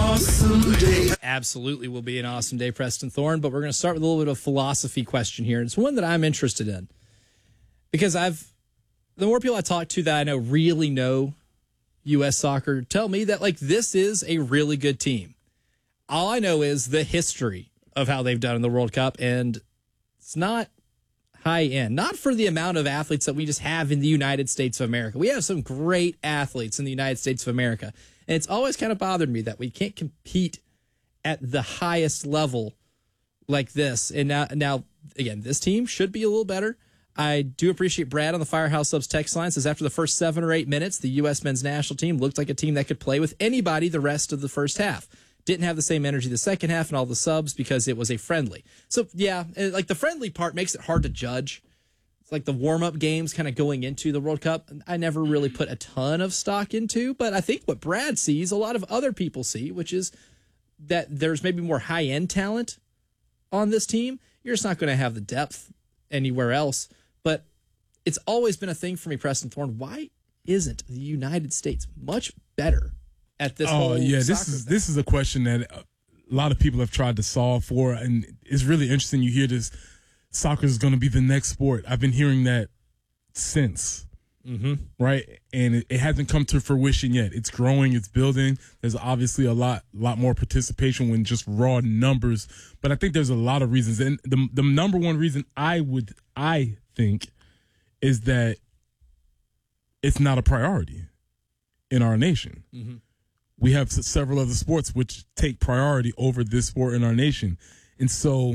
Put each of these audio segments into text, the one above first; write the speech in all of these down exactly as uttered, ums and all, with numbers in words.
awesome day. Absolutely will be an awesome day, Preston Thorne, but we're going to start with a little bit of a philosophy question here. It's one that I'm interested in because I've, the more people I talk to that I know really know U S soccer tell me that like this is a really good team. All I know is the history of how they've done in the World Cup, and it's not high end, not for the amount of athletes that we just have in the United States of America. We have some great athletes in the United States of America, and it's always kind of bothered me that we can't compete at the highest level like this. And now, now again, this team should be a little better. I do appreciate Brad on the Firehouse Subs text line. Says after the first seven or eight minutes, the U S men's national team looked like a team that could play with anybody the rest of the first half. Didn't have the same energy the second half and all the subs because it was a friendly. So, yeah, like the friendly part makes it hard to judge. It's like the warm-up games kind of going into the World Cup. I never really put a ton of stock into, but I think what Brad sees, a lot of other people see, which is that there's maybe more high-end talent on this team. You're just not going to have the depth anywhere else. But it's always been a thing for me, Preston Thorne. Why isn't the United States much better at this? Oh, whole yeah, this is thing? this is a question that a lot of people have tried to solve for, and it's really interesting. You hear this, soccer is going to be the next sport. I've been hearing that since, mm-hmm. right? And it, it hasn't come to fruition yet. It's growing, it's building. There's obviously a lot, lot more participation when just raw numbers, but I think there's a lot of reasons. And the the number one reason I would, I think, is that it's not a priority in our nation. Mm-hmm. We have several other sports which take priority over this sport in our nation. And so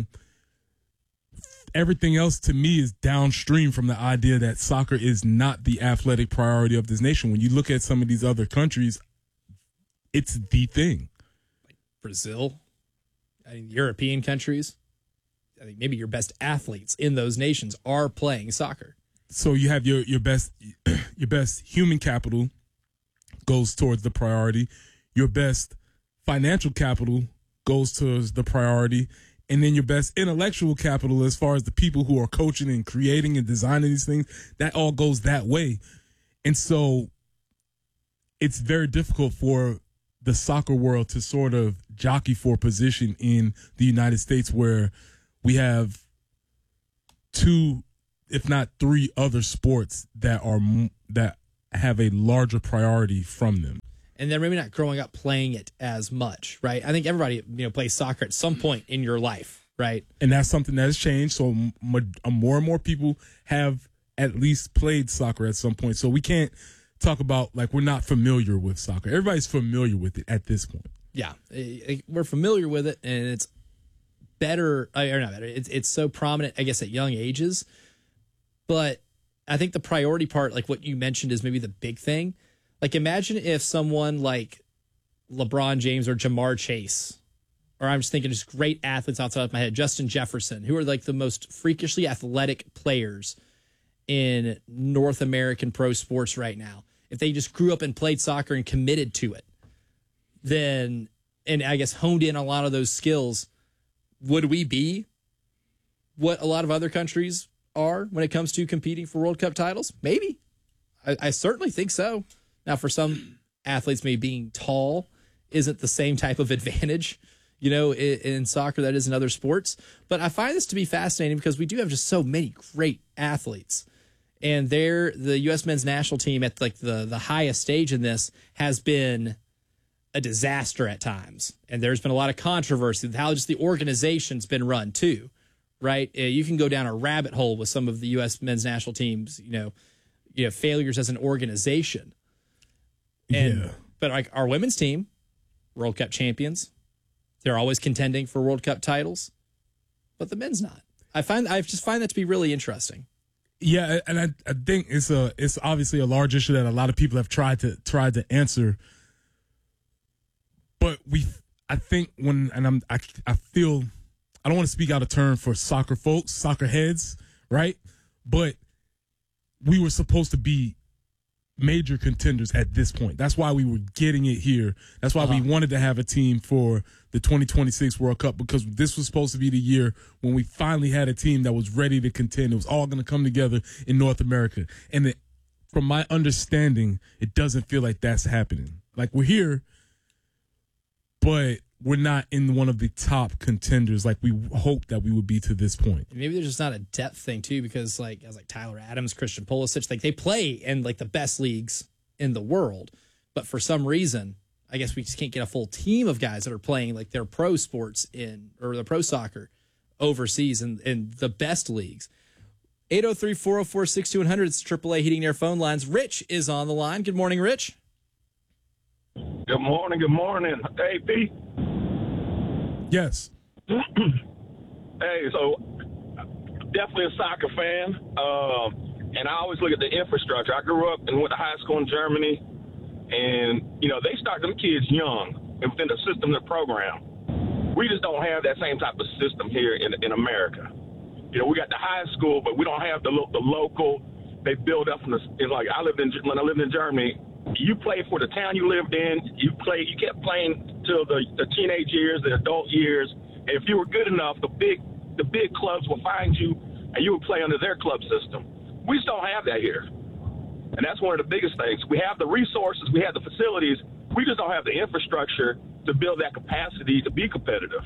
everything else to me is downstream from the idea that soccer is not the athletic priority of this nation. When you look at some of these other countries, it's the thing. Like Brazil, I mean, European countries, I think maybe your best athletes in those nations are playing soccer. So you have your, your best, your best human capital goes towards the priority. Your best financial capital goes towards the priority. And then your best intellectual capital, as far as the people who are coaching and creating and designing these things, that all goes that way. And so it's very difficult for the soccer world to sort of jockey for position in the United States, where we have two, if not three other sports that are, that have a larger priority from them. And they're maybe not growing up playing it as much, right? I think everybody, you know, plays soccer at some point in your life, right? And that's something that has changed. So m- more and more people have at least played soccer at some point. So we can't talk about like we're not familiar with soccer. Everybody's familiar with it at this point. Yeah, we're familiar with it, and it's better, or not better. It's it's so prominent, I guess, at young ages. But I think the priority part, like what you mentioned, is maybe the big thing. Like, imagine if someone like LeBron James or Jamar Chase, or I'm just thinking just great athletes outside of my head, Justin Jefferson, who are like the most freakishly athletic players in North American pro sports right now. If they just grew up and played soccer and committed to it, then, and I guess honed in a lot of those skills, would we be what a lot of other countries are when it comes to competing for World Cup titles? Maybe. I, I certainly think so. Now, for some athletes, maybe being tall isn't the same type of advantage, you know, in, in soccer that is in other sports. But I find this to be fascinating because we do have just so many great athletes. And they're, the U S men's national team at like the, the highest stage in this has been a disaster at times. And there's been a lot of controversy with how just the organization's been run too, right? Uh, you can go down a rabbit hole with some of the U S men's national teams, you know, you know, failures as an organization. And, yeah. But like our women's team, World Cup champions, they're always contending for World Cup titles, but the men's not. I find, I just find that to be really interesting. Yeah. And I, I think it's a, it's obviously a large issue that a lot of people have tried to, tried to answer. But we, I think when, and I'm, I, I feel, I don't want to speak out of turn for soccer folks, soccer heads, right? But we were supposed to be major contenders at this point. That's why we were getting it here. That's why uh-huh. we wanted to have a team for the twenty twenty-six World Cup, because this was supposed to be the year when we finally had a team that was ready to contend. It was all going to come together in North America. And it, from my understanding, it doesn't feel like that's happening. Like, we're here, but we're not in one of the top contenders like we hoped that we would be to this point. Maybe there's just not a depth thing too, because like guys like Tyler Adams, Christian Pulisic, like they play in like the best leagues in the world, but for some reason, I guess we just can't get a full team of guys that are playing like their pro sports in or the pro soccer overseas in, in the best leagues. eight oh three, four oh four, six two one hundred. It's triple A Heating and Air phone lines. Rich is on the line. Good morning, Rich. Good morning. Good morning. Hey, Pete. Yes. Hey, so definitely a soccer fan. Um, and I always look at the infrastructure. I grew up and went to high school in Germany. And, you know, they start them kids young and within the system, the program. We just don't have that same type of system here in in America. You know, we got the high school, but we don't have the lo- the local. They build up from the, you know, like I lived in, when I lived in Germany, you played for the town you lived in. You played, you kept playing till the, the teenage years, the adult years. And if you were good enough, the big, the big clubs will find you and you would play under their club system. We just don't have that here. And that's one of the biggest things. We have the resources, we have the facilities, we just don't have the infrastructure to build that capacity to be competitive.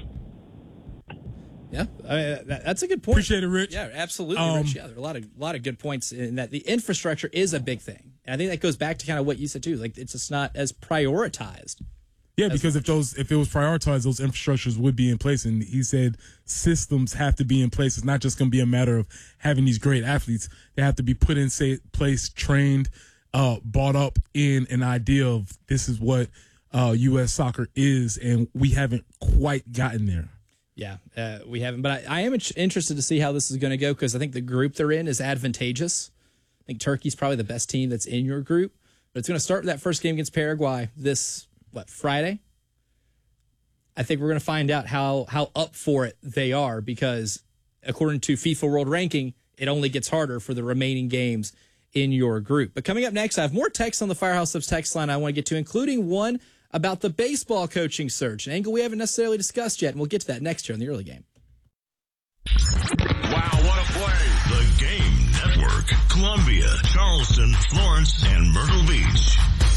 Yeah, I mean, that, that's a good point. Appreciate it, Rich. Yeah, absolutely, Um, Rich. Yeah, there are a lot of lot of good points in that. The infrastructure is a big thing, and I think that goes back to kind of what you said too. Like it's just not as prioritized. Yeah, because if those if it was prioritized, those infrastructures would be in place. And he said systems have to be in place. It's not just going to be a matter of having these great athletes. They have to be put in say, place, trained, uh, brought up in an idea of this is what uh, U S soccer is, and we haven't quite gotten there. Yeah, uh, we haven't. But I, I am interested to see how this is going to go because I think the group they're in is advantageous. I think Turkey's probably the best team that's in your group. But it's going to start with that first game against Paraguay this, what, Friday? I think we're going to find out how how up for it they are because according to FIFA World Ranking, it only gets harder for the remaining games in your group. But coming up next, I have more texts on the Firehouse Subs text line I want to get to, including one about the baseball coaching search, an angle we haven't necessarily discussed yet, and we'll get to that next year in the early game. Wow, what a play. The Game Network, Columbia, Charleston, Florence, and Myrtle Beach.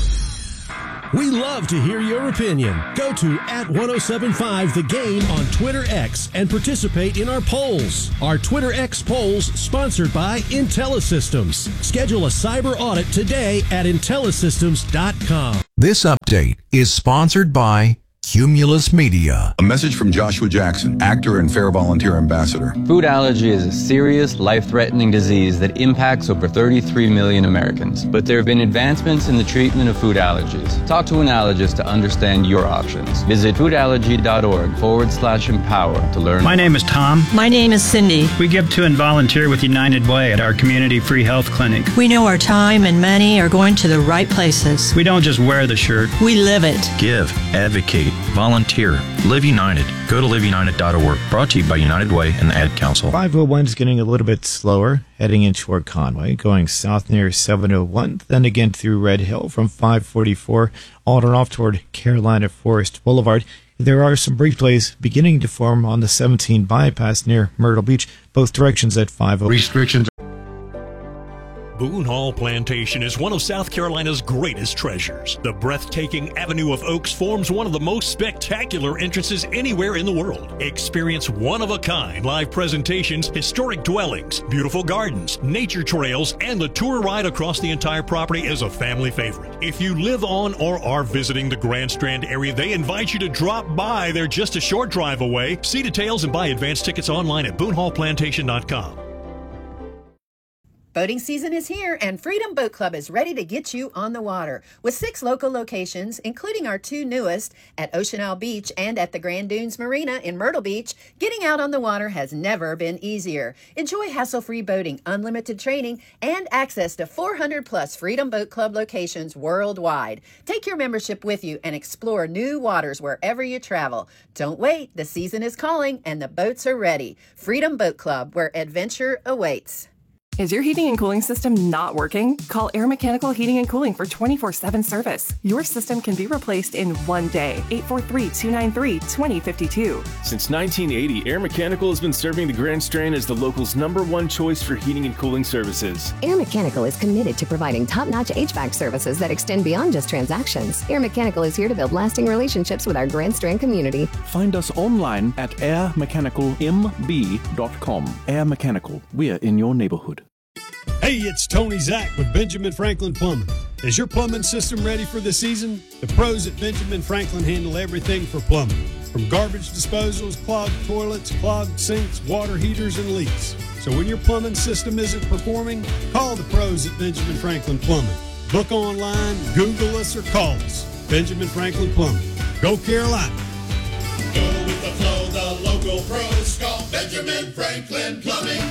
We love to hear your opinion. Go to at ten seventy-five The Game on Twitter X and participate in our polls. Our Twitter X polls sponsored by IntelliSystems. Schedule a cyber audit today at IntelliSystems dot com. This update is sponsored by Cumulus Media. A message from Joshua Jackson, actor and Fair Volunteer Ambassador. Food allergy is a serious, life-threatening disease that impacts over thirty-three million Americans. But there have been advancements in the treatment of food allergies. Talk to an allergist to understand your options. Visit foodallergy.org forward slash empower to learn. My name is Tom. My name is Cindy. We give to and volunteer with United Way at our community free health clinic. We know our time and money are going to the right places. We don't just wear the shirt. We live it. Give, advocate, volunteer, Live United. Go to live united dot org. Brought to you by United Way and the Ad Council. five oh one is getting a little bit slower heading in toward Conway, going south near seven oh one, then again through Red Hill from five forty-four, on and off toward Carolina Forest Boulevard. There are some brief delays beginning to form on the seventeen bypass near Myrtle Beach, both directions at five oh. Restrictions. Boone Hall Plantation is one of South Carolina's greatest treasures. The breathtaking Avenue of Oaks forms one of the most spectacular entrances anywhere in the world. Experience one-of-a-kind live presentations, historic dwellings, beautiful gardens, nature trails, and the tour ride across the entire property is a family favorite. If you live on or are visiting the Grand Strand area, they invite you to drop by. They're just a short drive away. See details and buy advance tickets online at boone hall plantation dot com. Boating season is here, and Freedom Boat Club is ready to get you on the water. With six local locations, including our two newest at Ocean Isle Beach and at the Grand Dunes Marina in Myrtle Beach, getting out on the water has never been easier. Enjoy hassle-free boating, unlimited training, and access to four hundred plus Freedom Boat Club locations worldwide. Take your membership with you and explore new waters wherever you travel. Don't wait, the season is calling and the boats are ready. Freedom Boat Club, where adventure awaits. Is your heating and cooling system not working? Call Air Mechanical Heating and Cooling for twenty-four seven service. Your system can be replaced in one day. eight four three, two nine three, two zero five two. Since nineteen eighty, Air Mechanical has been serving the Grand Strand as the local's number one choice for heating and cooling services. Air Mechanical is committed to providing top-notch H V A C services that extend beyond just transactions. Air Mechanical is here to build lasting relationships with our Grand Strand community. Find us online at air mechanical m b dot com. Air Mechanical, we're in your neighborhood. Hey, it's Tony Zach with Benjamin Franklin Plumbing. Is your plumbing system ready for the season? The pros at Benjamin Franklin handle everything for plumbing, from garbage disposals, clogged toilets, clogged sinks, water heaters, and leaks. So when your plumbing system isn't performing, call the pros at Benjamin Franklin Plumbing. Book online, Google us, or call us. Benjamin Franklin Plumbing. Go Carolina. Go with the flow, the local pros call Benjamin Franklin Plumbing.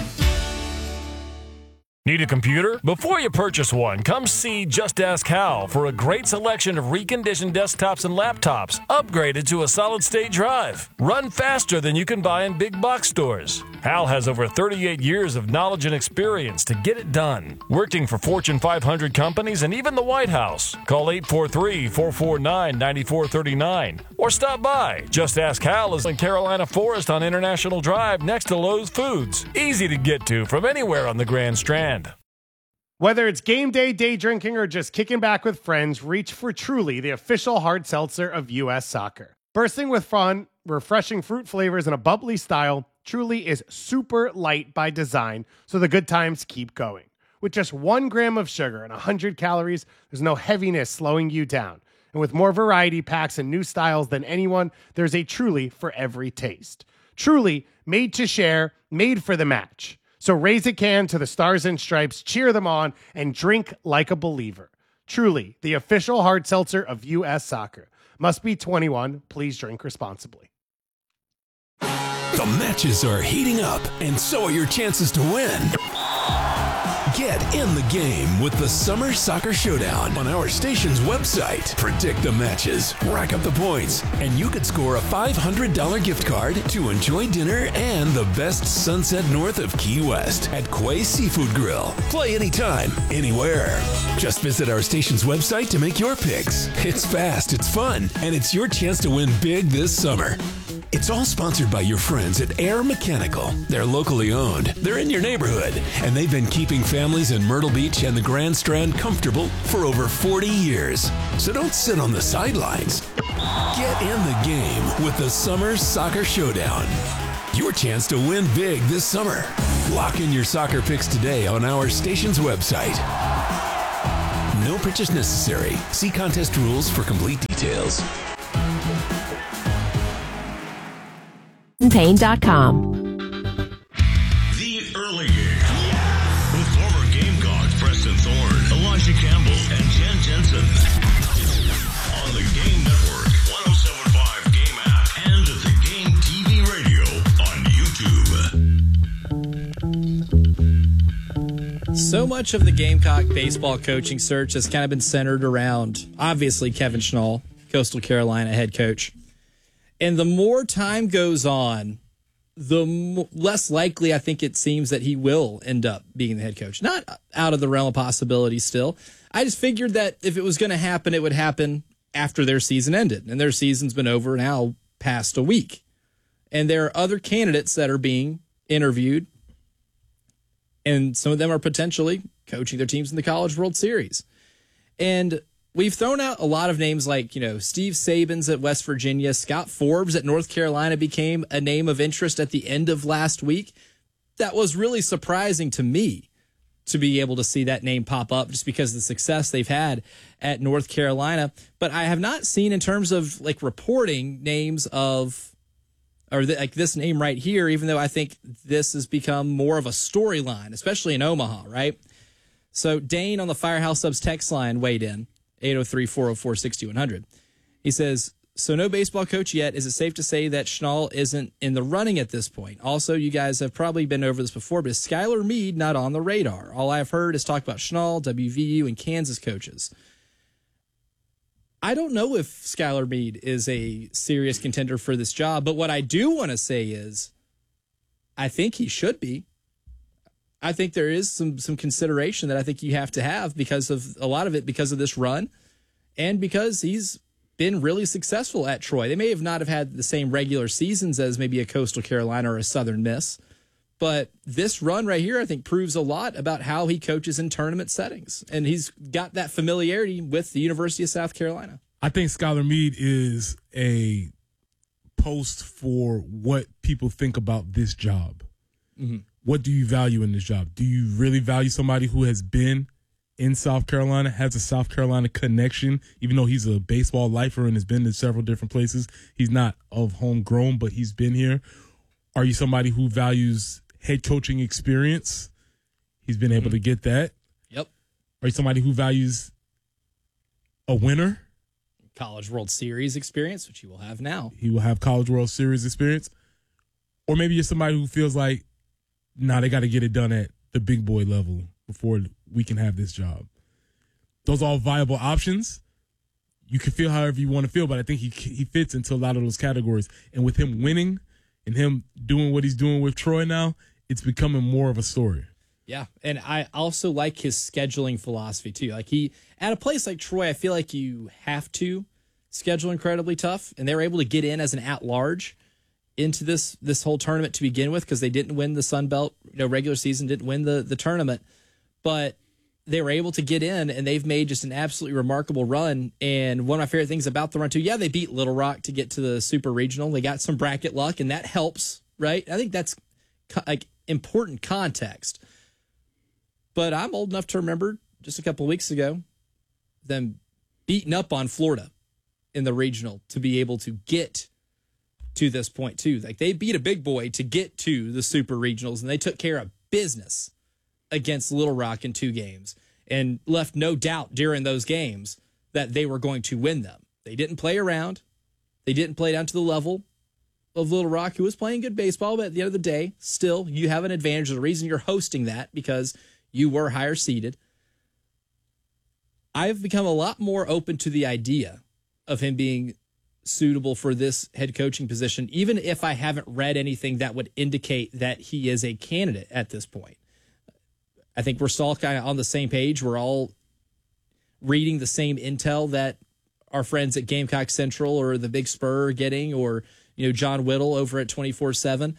Need a computer? Before you purchase one, come see Just Ask Hal for a great selection of reconditioned desktops and laptops upgraded to a solid-state drive. Run faster than you can buy in big box stores. Hal has over thirty-eight years of knowledge and experience to get it done, working for Fortune five hundred companies and even the White House. Call eight four three, four four nine, nine four three nine or stop by. Just Ask Hal is in Carolina Forest on International Drive next to Lowe's Foods. Easy to get to from anywhere on the Grand Strand. Whether it's game day, day drinking, or just kicking back with friends, reach for Truly, the official hard seltzer of U S Soccer. Bursting with fun, refreshing fruit flavors, and a bubbly style, Truly is super light by design, so the good times keep going. With just one gram of sugar and one hundred calories, there's no heaviness slowing you down. And with more variety packs and new styles than anyone, there's a Truly for every taste. Truly, made to share, made for the match. So raise a can to the Stars and Stripes, cheer them on, and drink like a believer. Truly, the official hard seltzer of U S Soccer. Must be twenty-one. Please drink responsibly. The matches are heating up, and so are your chances to win. Get in the game with the Summer Soccer Showdown on our station's website. Predict the matches, rack up the points, and you could score a five hundred dollars gift card to enjoy dinner and the best sunset north of Key West at Quay Seafood Grill. Play anytime, anywhere. Just visit our station's website to make your picks. It's fast, it's fun, and it's your chance to win big this summer. It's all sponsored by your friends at Air Mechanical. They're locally owned, they're in your neighborhood, and they've been keeping families in Myrtle Beach and the Grand Strand comfortable for over forty years. So don't sit on the sidelines. Get in the game with the Summer Soccer Showdown. Your chance to win big this summer. Lock in your soccer picks today on our station's website. No purchase necessary. See contest rules for complete details. Pain dot com. The Early Game. Yeah! With former Gamecocks Preston Thorne, Elijah Campbell, and Jen Jensen. On the Game Network, ten seventy-five Game app, and the Game T V radio on YouTube. So much of the Gamecock baseball coaching search has kind of been centered around, obviously, Kevin Schnall, Coastal Carolina head coach. And the more time goes on, the m- less likely I think it seems that he will end up being the head coach. Not out of the realm of possibility still. I just figured that if it was going to happen, it would happen after their season ended. And their season's been over now past a week. And there are other candidates that are being interviewed. And some of them are potentially coaching their teams in the College World Series. And we've thrown out a lot of names like, you know, Steve Sabins at West Virginia, Scott Forbes at North Carolina became a name of interest at the end of last week. That was really surprising to me to be able to see that name pop up just because of the success they've had at North Carolina. But I have not seen in terms of like reporting names of, or the, like this name right here, even though I think this has become more of a storyline, especially in Omaha, right? So Dane on the Firehouse Subs text line weighed in. eight oh three, four oh four, six two one hundred. He says, so no baseball coach yet. Is it safe to say that Schnall isn't in the running at this point? Also, you guys have probably been over this before, but is Skylar Meade not on the radar? All I've heard is talk about Schnall, W V U, and Kansas coaches. I don't know if Skylar Meade is a serious contender for this job, but what I do want to say is I think he should be. I think there is some some consideration that I think you have to have because of a lot of it because of this run and because he's been really successful at Troy. They may have not have had the same regular seasons as maybe a Coastal Carolina or a Southern Miss, but this run right here I think proves a lot about how he coaches in tournament settings, and he's got that familiarity with the University of South Carolina. I think Skylar Meade is a post for what people think about this job. Mm-hmm. What do you value in this job? Do you really value somebody who has been in South Carolina, has a South Carolina connection, even though he's a baseball lifer and has been to several different places? He's not of homegrown, but he's been here. Are you somebody who values head coaching experience? He's been able mm-hmm. to get that. Yep. Are you somebody who values a winner? College World Series experience, which he will have now. He will have College World Series experience. Or maybe you're somebody who feels like, nah, they got to get it done at the big boy level before we can have this job. Those are all viable options. You can feel however you want to feel, but I think he he fits into a lot of those categories. And with him winning and him doing what he's doing with Troy now, it's becoming more of a story. Yeah, and I also like his scheduling philosophy too. Like he, at a place like Troy, I feel like you have to schedule incredibly tough, and they were able to get in as an at-large into this this whole tournament to begin with because they didn't win the Sun Belt, you know, regular season, didn't win the the tournament, but they were able to get in, and they've made just an absolutely remarkable run. And one of my favorite things about the run too, yeah, they beat Little Rock to get to the Super Regional. They got some bracket luck, and that helps, right? I think that's co- like important context. But I'm old enough to remember just a couple of weeks ago them beating up on Florida in the regional to be able to get to this point too. Like they beat a big boy to get to the Super Regionals, and they took care of business against Little Rock in two games and left no doubt during those games that they were going to win them. They didn't play around. They didn't play down to the level of Little Rock, who was playing good baseball, but at the end of the day, still, you have an advantage. The reason you're hosting that because you were higher seeded. I've become a lot more open to the idea of him being suitable for this head coaching position, even if I haven't read anything that would indicate that he is a candidate at this point. I think we're all kind of on the same page. We're all reading the same intel that our friends at Gamecock Central or the Big Spur are getting, or, you know, John Whittle over at twenty-four seven.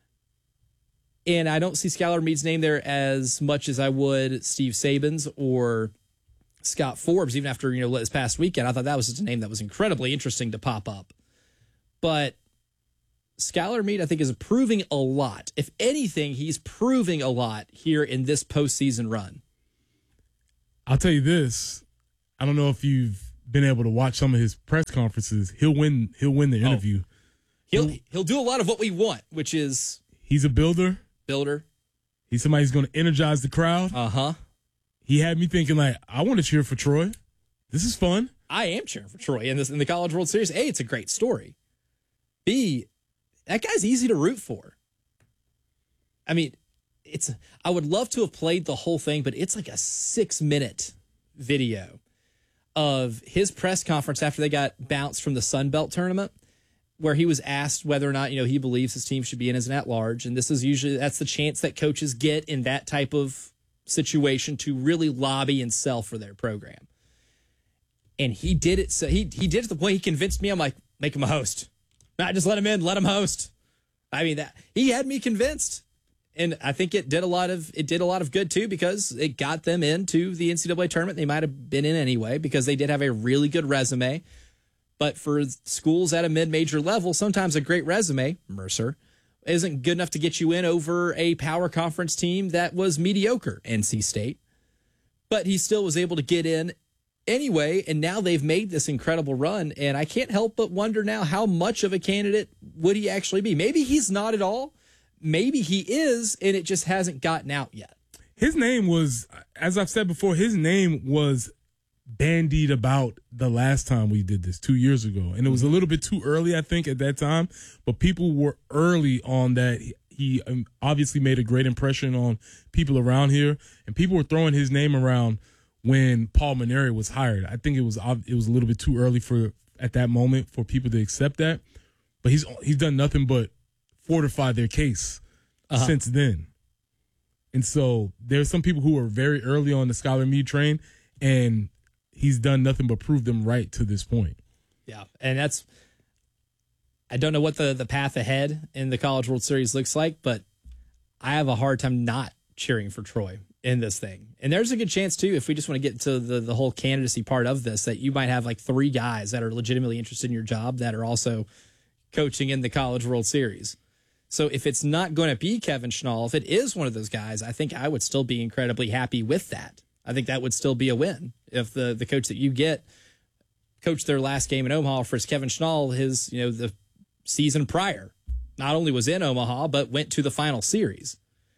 And I don't see Skylar Meade's name there as much as I would Steve Saban's or Scott Forbes, even after, you know, this past weekend. I thought that was just a name that was incredibly interesting to pop up. But Skylar Meade, I think, is proving a lot. If anything, he's proving a lot here in this postseason run. I'll tell you this. I don't know if you've been able to watch some of his press conferences. He'll win. He'll win the interview. Oh. He'll he'll do a lot of what we want, which is he's a builder. Builder. He's somebody who's going to energize the crowd. Uh-huh. He had me thinking, like, I want to cheer for Troy. This is fun. I am cheering for Troy in this in the College World Series. A, it's a great story. B, that guy's easy to root for. I mean, it's I would love to have played the whole thing, but it's like a six-minute video of his press conference after they got bounced from the Sun Belt tournament, where he was asked whether or not, you know, he believes his team should be in as an at-large. And this is usually, that's the chance that coaches get in that type of situation to really lobby and sell for their program. And he did it. So he, he did it to the point he convinced me. I'm like, make him a host. Not just let him in, let him host. I mean, that he had me convinced. And I think it did a lot of, it did a lot of good too, because it got them into the N C double A tournament. They might have been in anyway, because they did have a really good resume. But for schools at a mid-major level, sometimes a great resume, Mercer, isn't good enough to get you in over a power conference team that was mediocre, N C State. But he still was able to get in anyway, and now they've made this incredible run, and I can't help but wonder now how much of a candidate would he actually be. Maybe he's not at all. Maybe he is, and it just hasn't gotten out yet. His name was, as I've said before, his name was bandied about the last time we did this two years ago. And it was a little bit too early, I think, at that time. But people were early on that. He obviously made a great impression on people around here. And people were throwing his name around when Paul Maneri was hired. I think it was it was a little bit too early for at that moment for people to accept that. But he's he's done nothing but fortify their case uh-huh. since then. And so there's some people who are very early on the Skylar Meade train, and he's done nothing but prove them right to this point. Yeah, and that's – I don't know what the, the path ahead in the College World Series looks like, but I have a hard time not cheering for Troy in this thing. And there's a good chance, too, if we just want to get into the, the whole candidacy part of this, that you might have like three guys that are legitimately interested in your job that are also coaching in the College World Series. So if it's not going to be Kevin Schnall, if it is one of those guys, I think I would still be incredibly happy with that. I think that would still be a win if the, the coach that you get coached their last game in Omaha for Kevin Schnall, his, you know, the season prior, not only was in Omaha, but went to the final series.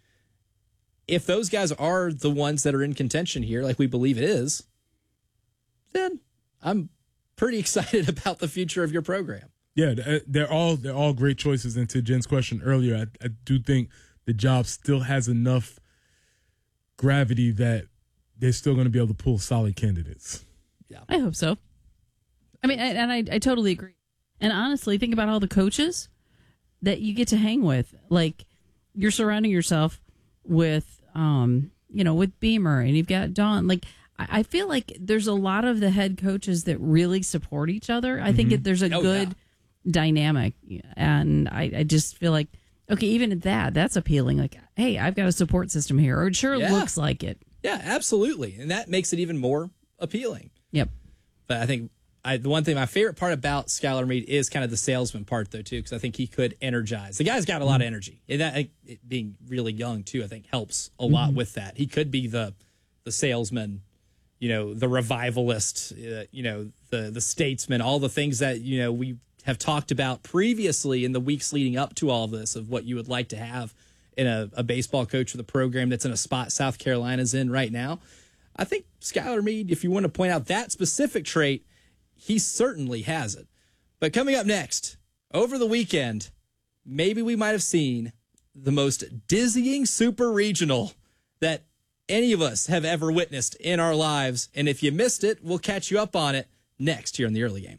If those guys are the ones that are in contention here, like we believe it is, then I'm pretty excited about the future of your program. Yeah, they're all they're all great choices. And to Jen's question earlier, I, I do think the job still has enough gravity that they're still going to be able to pull solid candidates. Yeah, I hope so. I mean, and I, I totally agree. And honestly, think about all the coaches that you get to hang with. Like, you're surrounding yourself with, um, you know, with Beamer, and you've got Don. Like, I, I feel like there's a lot of the head coaches that really support each other. I mm-hmm. think it, there's a oh, good yeah. dynamic, and I, I just feel like, okay, even at that, that's appealing. Like, hey, I've got a support system here, or it sure yeah. looks like it. Yeah, absolutely, and that makes it even more appealing. Yep. But I think I, the one thing, my favorite part about Skylar Meade is kind of the salesman part, though, too, because I think he could energize. The guy's got a lot of energy. And that, it, being really young, too, I think helps a lot mm-hmm. with that. He could be the the salesman, you know, the revivalist, uh, you know, the the statesman, all the things that, you know, we have talked about previously in the weeks leading up to all of this of what you would like to have in a, a baseball coach for the program that's in a spot South Carolina's in right now. I think Skylar Meade, if you want to point out that specific trait, he certainly has it. But coming up next, over the weekend, maybe we might have seen the most dizzying super regional that any of us have ever witnessed in our lives. And if you missed it, we'll catch you up on it next here in the early game.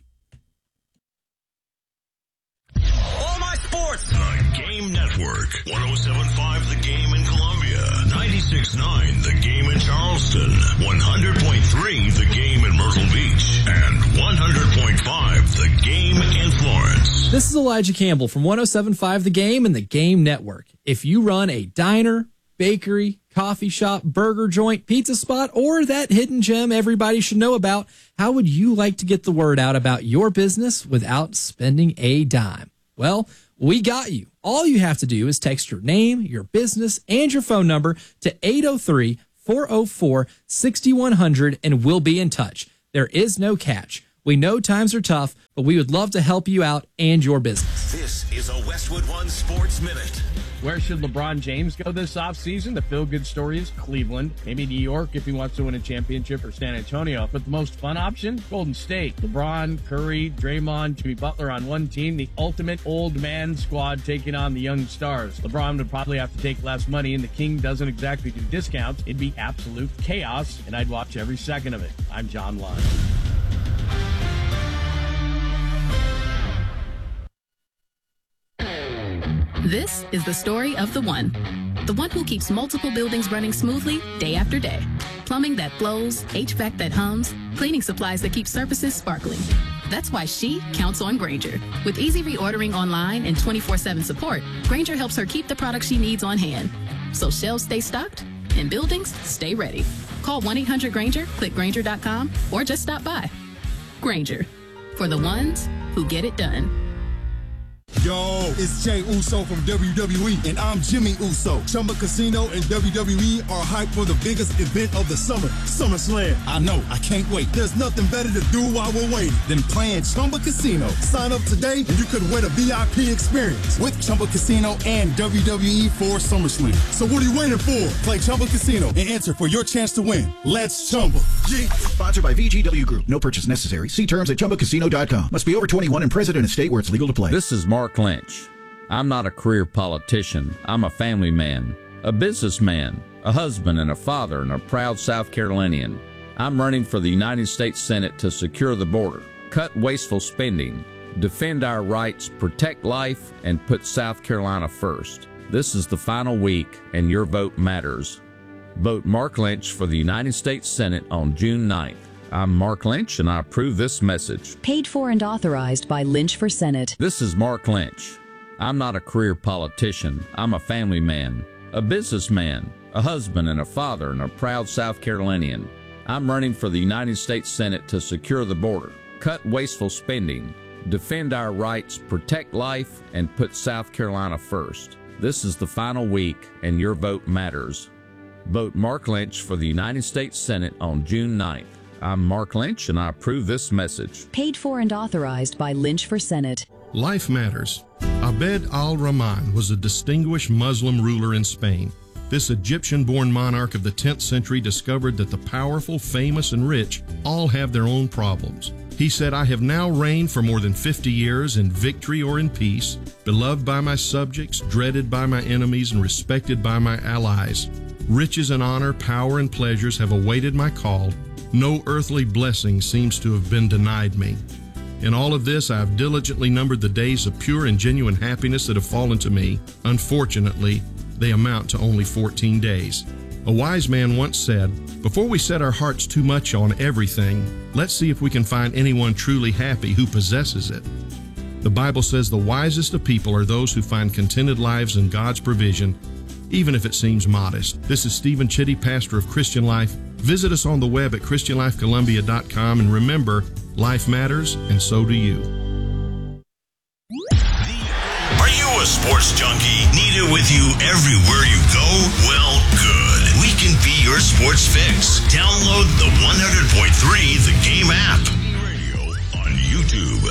All my sports. The Game Network. one oh seven point five The Game in Columbia. ninety-six point nine The Game in Charleston. one hundred point three The Game in Myrtle Beach. And one hundred point five The Game in Florence. This is Elijah Campbell from one oh seven point five The Game and the Game Network. If you run a diner, bakery, coffee shop, burger joint, pizza spot, or that hidden gem everybody should know about, how would you like to get the word out about your business without spending a dime? Well, we got you. All you have to do is text your name, your business, and your phone number to eight oh three, four oh four, six one zero zero, and we'll be in touch. There is no catch. We know times are tough, but we would love to help you out and your business. This is a Westwood One Sports Minute. Where should LeBron James go this offseason? The feel-good story is Cleveland. Maybe New York if he wants to win a championship, or San Antonio. But the most fun option? Golden State. LeBron, Curry, Draymond, Jimmy Butler on one team. The ultimate old man squad taking on the young stars. LeBron would probably have to take less money, and the King doesn't exactly do discounts. It'd be absolute chaos, and I'd watch every second of it. I'm John Lund. This is the story of the one. The one who keeps multiple buildings running smoothly day after day. Plumbing that flows, H V A C that hums, cleaning supplies that keep surfaces sparkling. That's why she counts on Grainger. With easy reordering online and twenty-four seven support, Grainger helps her keep the products she needs on hand. So shelves stay stocked and buildings stay ready. Call one eight hundred Grainger, click Grainger dot com, or just stop by. Grainger, for the ones who get it done. Yo, it's Jay Uso from W W E, and I'm Jimmy Uso. Chumba Casino and W W E are hyped for the biggest event of the summer, SummerSlam. I know, I can't wait. There's nothing better to do while we're waiting than playing Chumba Casino. Sign up today and you could win a V I P experience with Chumba Casino and W W E for SummerSlam. So what are you waiting for? Play Chumba Casino and enter for your chance to win. Let's Chumba. G- Sponsored by V G W Group. No purchase necessary. See terms at Chumba Casino dot com. Must be over twenty-one and present in a state where it's legal to play. This is Mark Lynch. I'm not a career politician. I'm a family man, a businessman, a husband and a father, and a proud South Carolinian. I'm running for the United States Senate to secure the border, cut wasteful spending, defend our rights, protect life, and put South Carolina first. This is the final week, and your vote matters. Vote Mark Lynch for the United States Senate on June ninth. I'm Mark Lynch, and I approve this message. Paid for and authorized by Lynch for Senate. This is Mark Lynch. I'm not a career politician. I'm a family man, a businessman, a husband and a father, and a proud South Carolinian. I'm running for the United States Senate to secure the border, cut wasteful spending, defend our rights, protect life, and put South Carolina first. This is the final week, and your vote matters. Vote Mark Lynch for the United States Senate on June ninth. I'm Mark Lynch, and I approve this message. Paid for and authorized by Lynch for Senate. Life matters. Abd al-Rahman was a distinguished Muslim ruler in Spain. This Egyptian-born monarch of the tenth century discovered that the powerful, famous, and rich all have their own problems. He said, "I have now reigned for more than fifty years in victory or in peace, beloved by my subjects, dreaded by my enemies, and respected by my allies. Riches and honor, power and pleasures have awaited my call. No earthly blessing seems to have been denied me. In all of this, I have diligently numbered the days of pure and genuine happiness that have fallen to me. Unfortunately, they amount to only fourteen days. A wise man once said, "Before we set our hearts too much on everything, let's see if we can find anyone truly happy who possesses it." The Bible says the wisest of people are those who find contented lives in God's provision, even if it seems modest. This is Stephen Chitty, pastor of Christian Life. Visit us on the web at Christian Life Columbia dot com, and remember, life matters, and so do you. Are you a sports junkie? Need it with you everywhere you go? Well, good. We can be your sports fix. Download the one hundred point three The Game app. Radio on YouTube.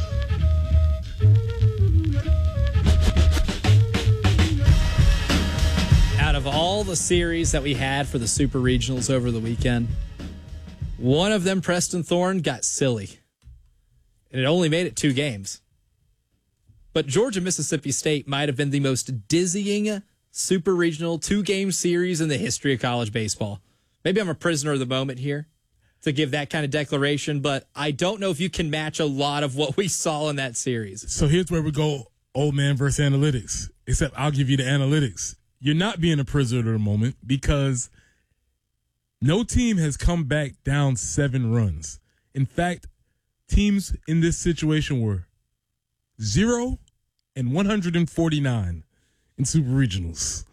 Out of all the series that we had for the Super Regionals over the weekend, one of them, Preston Thorne, got silly. And it only made it two games. But Georgia-Mississippi State might have been the most dizzying Super Regional two-game series in the history of college baseball. Maybe I'm a prisoner of the moment here to give that kind of declaration, but I don't know if you can match a lot of what we saw in that series. So here's where we go, old man versus analytics, except I'll give you the analytics. You're not being a prisoner of the moment because no team has come back down seven runs. In fact, teams in this situation were zero and one hundred forty-nine in Super Regionals.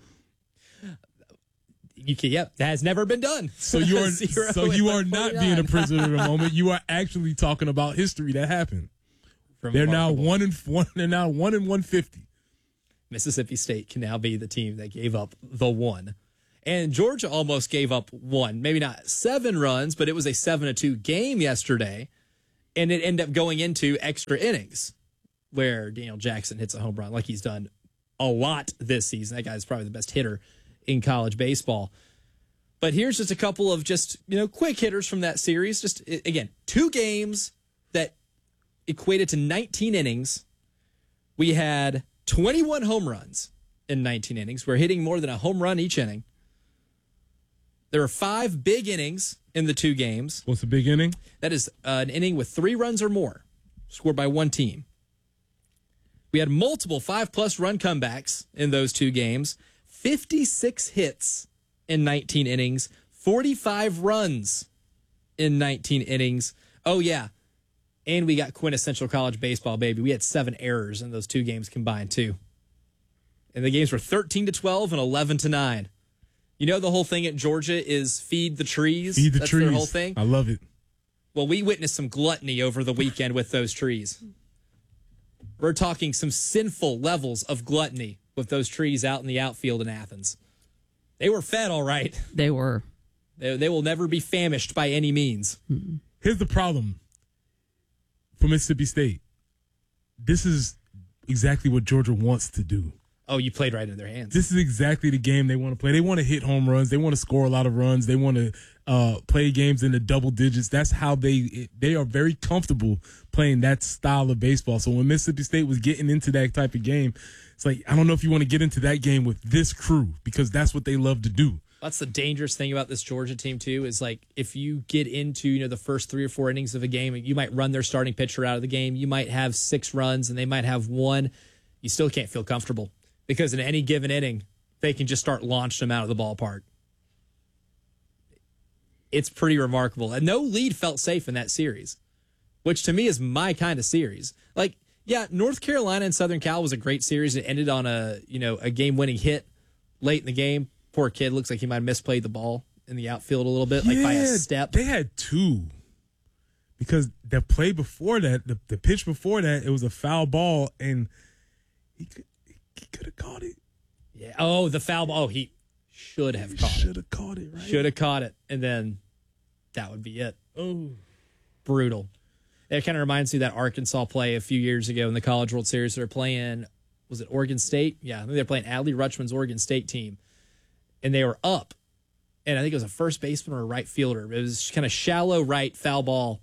You can, yep, that has never been done. So you are so you are not being a prisoner of the moment. You are actually talking about history that happened. They're now one and one. They're now one and one fifty. Mississippi State can now be the team that gave up the one. And Georgia almost gave up one. Maybe not seven runs, but it was a seven to two game yesterday. And it ended up going into extra innings where Daniel Jackson hits a home run like he's done a lot this season. That guy's probably the best hitter in college baseball. But here's just a couple of just, you know, quick hitters from that series. Just, again, two games that equated to nineteen innings. We had twenty-one home runs in nineteen innings. We're hitting more than a home run each inning. There were five big innings in the two games. What's a big inning? That is uh, an inning with three runs or more scored by one team. We had multiple five-plus run comebacks in those two games. fifty-six hits in nineteen innings. forty-five runs in nineteen innings. Oh, yeah. And we got quintessential college baseball, baby. We had seven errors in those two games combined, too. And the games were thirteen to twelve and eleven to nine. You know the whole thing at Georgia is feed the trees? Feed the That's trees. their whole thing? I love it. Well, we witnessed some gluttony over the weekend with those trees. We're talking some sinful levels of gluttony with those trees out in the outfield in Athens. They were fed all right. They were. They, they will never be famished by any means. Here's the problem for Mississippi State. This is exactly what Georgia wants to do. Oh, you played right in their hands. This is exactly the game they want to play. They want to hit home runs. They want to score a lot of runs. They want to uh, play games in the double digits. That's how they they are very comfortable playing that style of baseball. So when Mississippi State was getting into that type of game, it's like, I don't know if you want to get into that game with this crew because that's what they love to do. That's the dangerous thing about this Georgia team, too, is like if you get into, you know, the first three or four innings of a game, you might run their starting pitcher out of the game. You might have six runs and they might have one. You still can't feel comfortable because in any given inning, they can just start launching them out of the ballpark. It's pretty remarkable. And no lead felt safe in that series, which to me is my kind of series. Like, yeah, North Carolina and Southern Cal was a great series. It ended on a, you know, a game-winning hit late in the game. Poor kid, looks like he might have misplayed the ball in the outfield a little bit, like yeah, by a step. They had two. Because the play before that, the, the pitch before that, it was a foul ball, and he could he could have caught it. Yeah. Oh, the foul ball. Oh, he should have caught it. Should have caught it, right? Should have caught it, and then that would be it. Oh, brutal. It kind of reminds me of that Arkansas play a few years ago in the College World Series. They were playing, was it Oregon State? Yeah, I think they were playing Adley Rutschman's Oregon State team, and they were up, and I think it was a first baseman or a right fielder. It was kind of shallow right foul ball,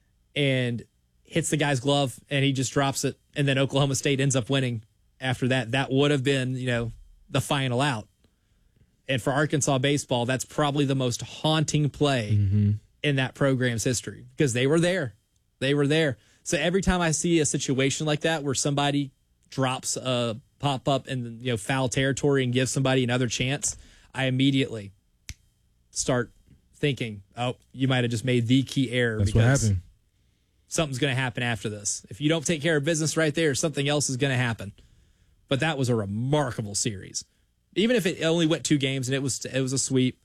and hits the guy's glove, and he just drops it, and then Oklahoma State ends up winning after that. That would have been, you know, the final out. And for Arkansas baseball, that's probably the most haunting play mm-hmm. in that program's history because they were there. They were there. So every time I see a situation like that where somebody drops a pop-up in, you know, foul territory and gives somebody another chance, I immediately start thinking, oh, you might have just made the key error. That's because what happened. Something's going to happen after this. If you don't take care of business right there, something else is going to happen. But that was a remarkable series. Even if it only went two games and it was it was a sweep,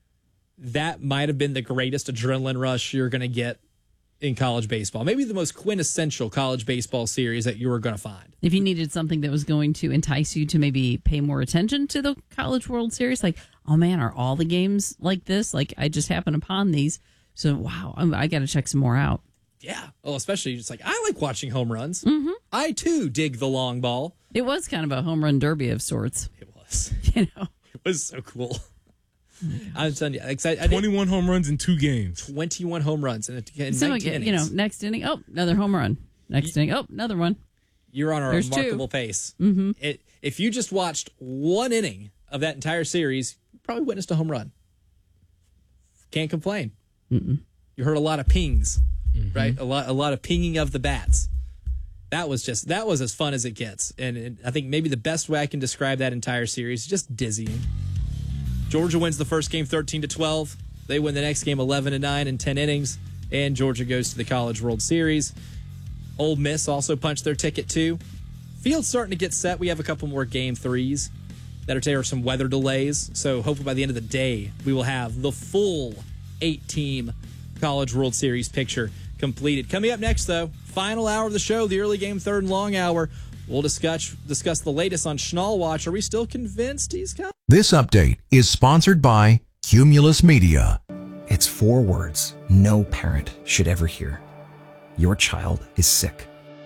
that might have been the greatest adrenaline rush you're going to get in college baseball. Maybe the most quintessential college baseball series that you were going to find. If you needed something that was going to entice you to maybe pay more attention to the College World Series, like, oh man, are all the games like this? Like, I just happened upon these. So, wow, I got to check some more out. Yeah. Well, especially just like, I like watching home runs. Mm-hmm. I, too, dig the long ball. It was kind of a home run derby of sorts. It was. You know? It was so cool. I'm telling you, I, I twenty-one home runs in two games. twenty-one home runs in, a, in so nineteen like, you know, next inning, oh, another home run. Next you, inning, oh, another one. You're on a There's remarkable two. pace. Mm-hmm. It, if you just watched one inning of that entire series, you probably witnessed a home run. Can't complain. Mm-mm. You heard a lot of pings, mm-hmm. right? A lot, a lot of pinging of the bats. That was just that was as fun as it gets, and it, I think maybe the best way I can describe that entire series is just dizzying. Georgia wins the first game thirteen to twelve. They win the next game eleven to nine in ten innings, and Georgia goes to the College World Series. Ole Miss also punched their ticket too. Field's starting to get set. We have a couple more game threes that are there are some weather delays, so hopefully by the end of the day we will have the full eight-team College World Series picture completed. Coming up next, though, final hour of the show, the early game third and long hour. We'll discuss discuss the latest on Schnall Watch. Are we still convinced he's coming? This update is sponsored by Cumulus Media. It's four words no parent should ever hear. Your child is sick.